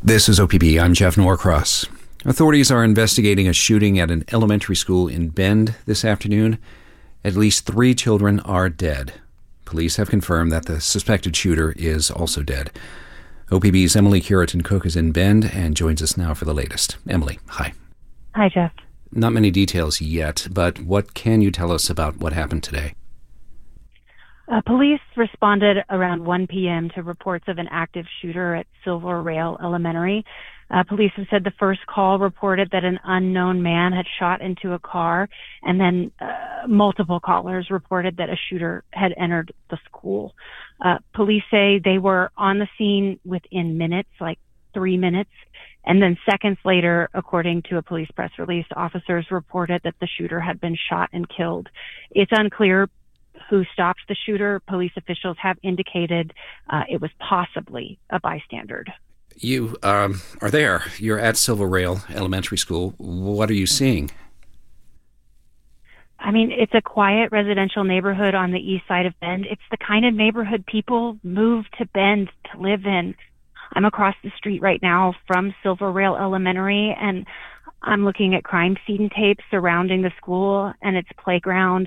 This is OPB. I'm Jeff Norcross. Authorities are investigating a shooting at an elementary school in Bend this afternoon. At least 3 children are dead. Police have confirmed that the suspected shooter is also dead. OPB's Emily Curitan-Cook is in Bend and joins us now for the latest. Emily, hi. Hi, Jeff. Not many details yet, but what can you tell us about what happened today? Police responded around 1 p.m. to reports of an active shooter at Silver Rail Elementary. Police have said the first call reported that an unknown man had shot into a car, and then multiple callers reported that a shooter had entered the school. Police say they were on the scene within minutes, like 3 minutes, and then seconds later, according to a police press release, officers reported that the shooter had been shot and killed. It's unclear who stopped the shooter. Police officials have indicated it was possibly a bystander. You are there. You're at Silver Rail Elementary School. What are you seeing? I mean, it's a quiet residential neighborhood on the east side of Bend. It's the kind of neighborhood people move to Bend to live in. I'm across the street right now from Silver Rail Elementary, and I'm looking at crime scene tapes surrounding the school and its playground.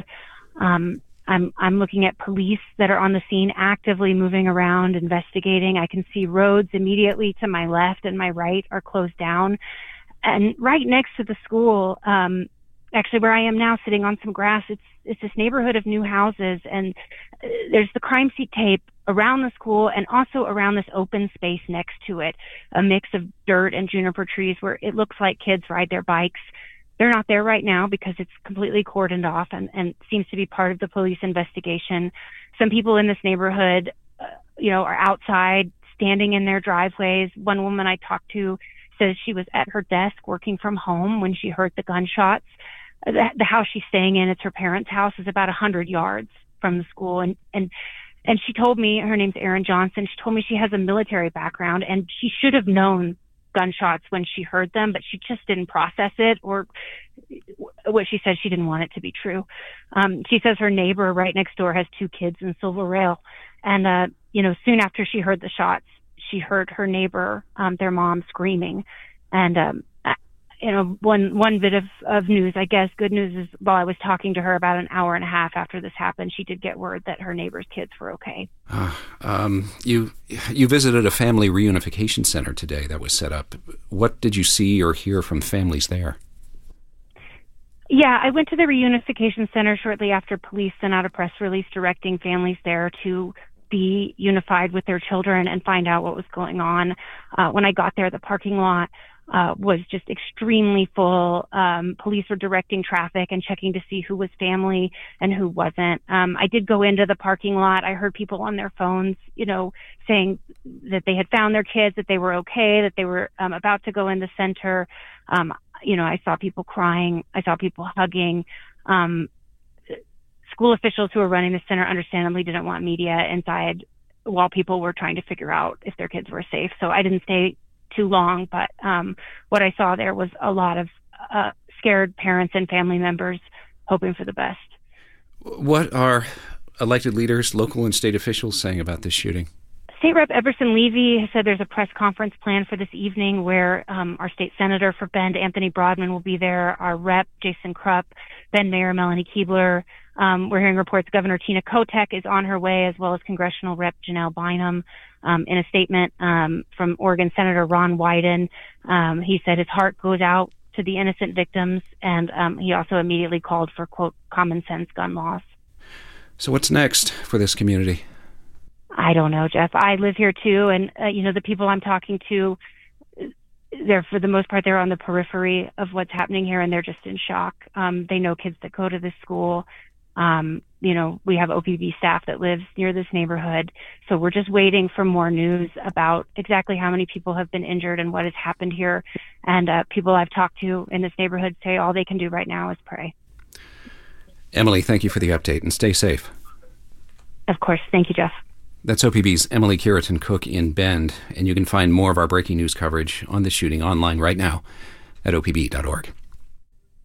I'm looking at police that are on the scene actively moving around, investigating. I can see roads immediately to my left and my right are closed down. And right next to the school, actually where I am now sitting on some grass, it's this neighborhood of new houses. And there's the crime scene tape around the school and also around this open space next to it, a mix of dirt and juniper trees where it looks like kids ride their bikes. They're not there right now because it's completely cordoned off and seems to be part of the police investigation. Some people in this neighborhood, are outside standing in their driveways. One woman I talked to says she was at her desk working from home when she heard the gunshots. The house she's staying in, it's her parents' house, is about 100 yards from the school. And she told me, her name's Erin Johnson, she told me she has a military background and she should have known gunshots when she heard them, but she just didn't process it, or what she said, she didn't want it to be true. She says her neighbor right next door has 2 kids in Silver Rail. And, soon after she heard the shots, she heard her neighbor, their mom, screaming. And, one bit of news, I guess, good news is while I was talking to her about an hour and a half after this happened, she did get word that her neighbor's kids were okay. You visited a family reunification center today that was set up. What did you see or hear from families there? Yeah, I went to the reunification center shortly after police sent out a press release directing families there to be unified with their children and find out what was going on. When I got there, the parking lot was just extremely full. Police were directing traffic and checking to see who was family and who wasn't. I did go into the parking lot. I heard people on their phones, saying that they had found their kids, that they were okay, that they were about to go in the center. I saw people crying. I saw people hugging. School officials who were running the center understandably didn't want media inside while people were trying to figure out if their kids were safe. So I didn't stay too long, but what I saw there was a lot of scared parents and family members hoping for the best. What are elected leaders, local and state officials, saying about this shooting? State Rep Everson Levy has said there's a press conference planned for this evening where our state senator for Bend, Anthony Broadman, will be there, our Rep, Jason Krupp, Bend Mayor Melanie Keebler. We're hearing reports Governor Tina Kotek is on her way, as well as Congressional Rep Janelle Bynum. In a statement from Oregon Senator Ron Wyden, he said his heart goes out to the innocent victims, and he also immediately called for, quote, common sense gun laws. So what's next for this community? I don't know, Jeff. I live here too, and the people I'm talking to, they're, for the most part, they're on the periphery of what's happening here, and they're just in shock. They know kids that go to this school. We have OPB staff that lives near this neighborhood, so we're just waiting for more news about exactly how many people have been injured and what has happened here. And people I've talked to in this neighborhood say all they can do right now is pray. Emily, thank you for the update, and stay safe. Of course. Thank you, Jeff. That's OPB's Emily Curitan-Cook in Bend, and you can find more of our breaking news coverage on this shooting online right now at opb.org.